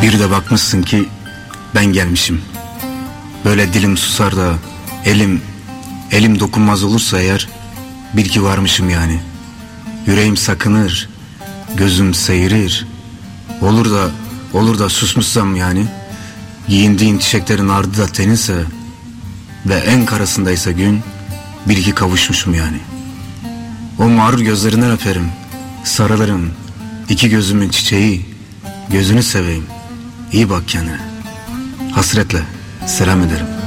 Bir de bakmışsın ki ben gelmişim. Böyle dilim susar da elim dokunmaz olursa eğer, bil ki varmışım yani. Yüreğim sakınır, gözüm seyirir. Olur da susmuşsam yani, giyindiğin çiçeklerin ardı da teninse ve en karasındaysa gün, bil ki kavuşmuşum yani. O mağrur gözlerinden öperim, sarılırım, iki gözümün çiçeği, gözünü seveyim, iyi bak kendine. Hasretle selam ederim.